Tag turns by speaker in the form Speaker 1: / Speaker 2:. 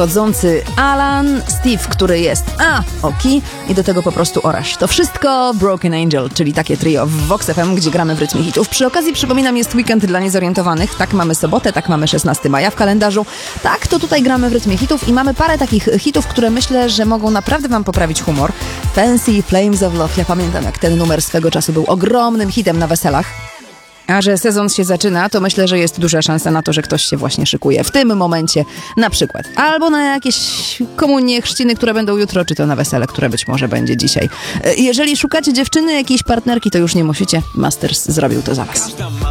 Speaker 1: nadchodzący Alan, Steve, który jest oki i do tego po prostu orasz. To wszystko Broken Angel, czyli takie trio w Vox FM, gdzie gramy w rytmie hitów. Przy okazji przypominam, jest weekend dla niezorientowanych. Tak, mamy sobotę, tak, mamy 16 maja w kalendarzu. Tak, to tutaj gramy w rytmie hitów i mamy parę takich hitów, które myślę, że mogą naprawdę wam poprawić humor. Fancy Flames of Love. Ja pamiętam, jak ten numer swego czasu był ogromnym hitem na weselach. A że sezon się zaczyna, to myślę, że jest duża szansa na to, że ktoś się właśnie szykuje w tym momencie na przykład. Albo na jakieś komunie, chrzciny, które będą jutro, czy to na wesele, które być może będzie dzisiaj. Jeżeli szukacie dziewczyny, jakiejś partnerki, to już nie musicie. Masters zrobił to za was.